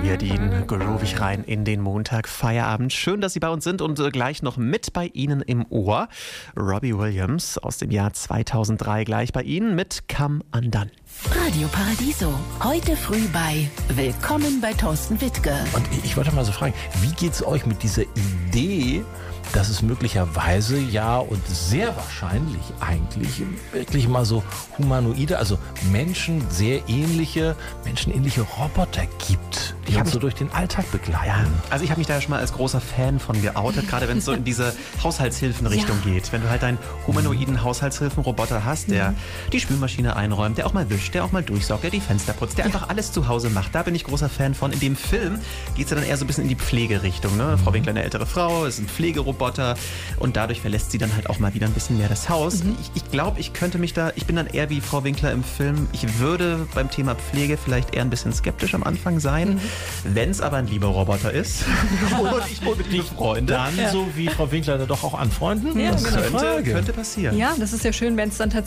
wir den groovig rein in den Montag Feierabend. Schön, dass Sie bei uns sind und gleich noch mit bei Ihnen im Ohr. Robbie Williams aus dem Jahr 2003 gleich bei Ihnen mit Come Undone. Radio Paradiso, heute früh bei Willkommen bei Thorsten Wittke. Und ich wollte mal so fragen, wie geht's euch mit dieser Idee, dass es möglicherweise ja und sehr wahrscheinlich eigentlich wirklich mal so humanoide, also menschenähnliche Roboter gibt, die uns so durch den Alltag begleiten? Ja, also ich habe mich da ja schon mal als großer Fan von geoutet, gerade wenn es so in diese Haushaltshilfenrichtung geht. Wenn du halt einen humanoiden Haushaltshilfenroboter hast, der die Spülmaschine einräumt, der auch mal wischt, der auch mal durchsaugt, der die Fenster putzt, der einfach alles zu Hause macht. Da bin ich großer Fan von. In dem Film geht es ja dann eher so ein bisschen in die Pflegerichtung. Ne? Frau Winkler, eine ältere Frau, ist ein Pflegeroboter und dadurch verlässt sie dann halt auch mal wieder ein bisschen mehr das Haus. Ich glaube, ich bin dann eher wie Frau Winkler im Film. Ich würde beim Thema Pflege vielleicht eher ein bisschen skeptisch am Anfang sein. Wenn es aber ein lieber Roboter ist und ich wohl mit lieben Freunde, dann so wie Frau Winkler doch auch anfreunden? Ja, das könnte passieren. Ja, das ist ja schön, wenn es dann tatsächlich